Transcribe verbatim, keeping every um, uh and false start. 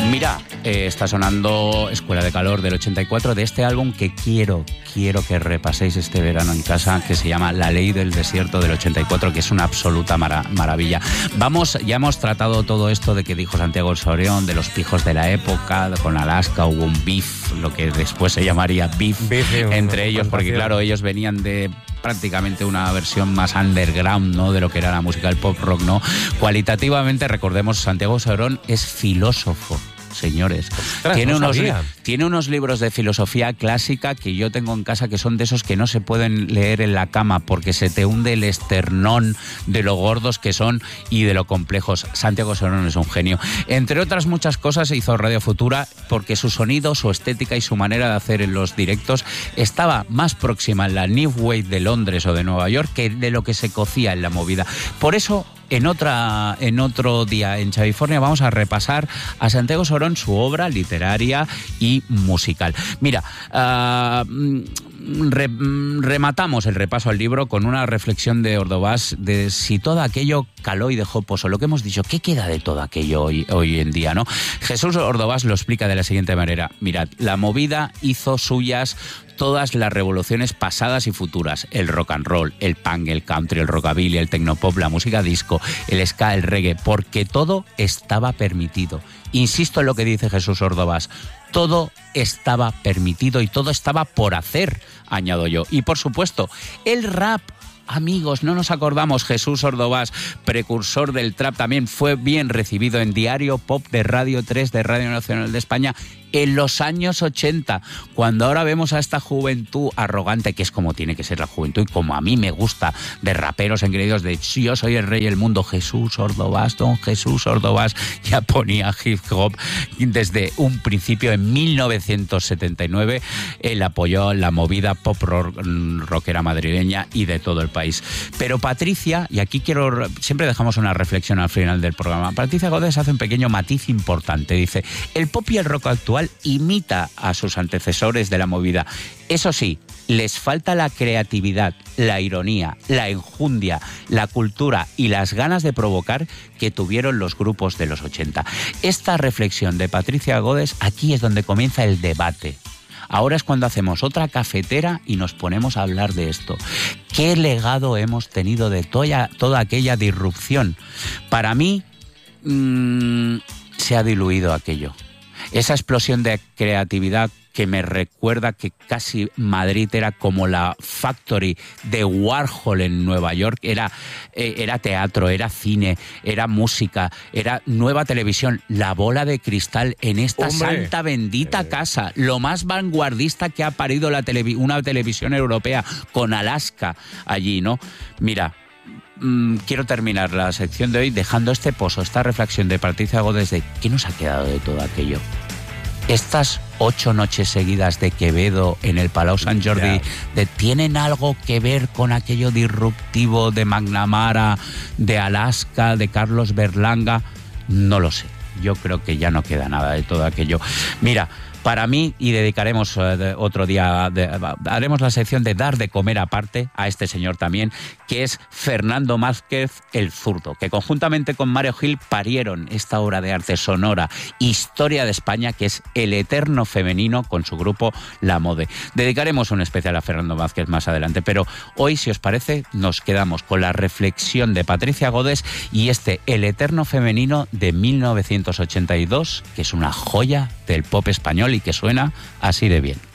Mira, eh, está sonando Escuela de Calor del ochenta y cuatro, de este álbum que quiero, quiero que repaséis este verano en casa, que se llama La Ley del Desierto del ochenta y cuatro, que es una absoluta mara- maravilla. Vamos, ya hemos tratado todo esto de que dijo Santiago Sorión, de los pijos de la época, con Alaska hubo un beef, lo que después se llamaría beef, beef entre ellos, porque claro, ellos venían de prácticamente una versión más underground, ¿no?, de lo que era la música del pop rock, ¿no? Cualitativamente, recordemos, Santiago Sorión es filósofo, señores. Ostras, tiene, no unos, sabía. tiene unos libros de filosofía clásica que yo tengo en casa, que son de esos que no se pueden leer en la cama porque se te hunde el esternón de lo gordos que son y de lo complejos. Santiago Sorión es un genio. Entre otras muchas cosas hizo Radio Futura porque su sonido, su estética y su manera de hacer en los directos estaba más próxima en la New Wave de Londres o de Nueva York que de lo que se cocía en la movida. Por eso, En, otra, en otro día en Chavifornia vamos a repasar a Santiago Sorión, su obra literaria y musical. Mira, uh, re, rematamos el repaso al libro con una reflexión de Ordovás de si todo aquello caló y dejó pozo. Lo que hemos dicho, ¿qué queda de todo aquello hoy, hoy en día, no? Jesús Ordovás lo explica de la siguiente manera. Mirad, la movida hizo suyas todas las revoluciones pasadas y futuras, el rock and roll, el punk, el country, el rockabilly, el tecnopop, la música disco, el ska, el reggae, porque todo estaba permitido. Insisto en lo que dice Jesús Ordovás, todo estaba permitido y todo estaba por hacer, añado yo. Y por supuesto, el rap. Amigos, no nos acordamos, Jesús Ordovás, precursor del trap, también fue bien recibido en Diario Pop de Radio tres de Radio Nacional de España en los años ochenta, cuando ahora vemos a esta juventud arrogante, que es como tiene que ser la juventud y como a mí me gusta, de raperos engreídos de yo soy el rey del mundo, Jesús Ordovás, don Jesús Ordovás ya ponía hip hop desde un principio. En mil novecientos setenta y nueve él apoyó la movida pop rock, rockera madrileña y de todo el país. Pero Patricia, y aquí quiero, siempre dejamos una reflexión al final del programa, Patricia Godés hace un pequeño matiz importante, dice, el pop y el rock actual imita a sus antecesores de la movida. Eso sí, les falta la creatividad, la ironía, la enjundia, la cultura y las ganas de provocar que tuvieron los grupos de los ochenta. Esta reflexión de Patricia Godés, aquí es donde comienza el debate. Ahora es cuando hacemos otra cafetera y nos ponemos a hablar de esto. ¿Qué legado hemos tenido de toda, toda aquella disrupción? Para mí, mmm, se ha diluido aquello. Esa explosión de creatividad que me recuerda que casi Madrid era como la factory de Warhol en Nueva York, era, eh, era teatro, era cine, era música, era nueva televisión, la bola de cristal en esta ¡Hombre! Santa bendita eh. casa, lo más vanguardista que ha parido la televi- una televisión europea, con Alaska allí, ¿no? Mira, mmm, quiero terminar la sección de hoy dejando este pozo, esta reflexión de Patricia Godés de ¿qué nos ha quedado de todo aquello? Estas ocho noches seguidas de Quevedo en el Palau Sant Jordi, de, ¿tienen algo que ver con aquello disruptivo de McNamara, de Alaska, de Carlos Berlanga? No lo sé. Yo creo que ya no queda nada de todo aquello. Mira, para mí, y dedicaremos uh, otro día, de, haremos la sección de dar de comer aparte a este señor también, que es Fernando Mázquez el Zurdo, que conjuntamente con Mario Gil parieron esta obra de arte sonora, Historia de España, que es el eterno femenino con su grupo La Mode. Dedicaremos un especial a Fernando Mázquez más adelante, pero hoy, si os parece, nos quedamos con la reflexión de Patricia Godés y este El eterno femenino de mil novecientos ochenta y dos, que es una joya del pop español y que suena así de bien.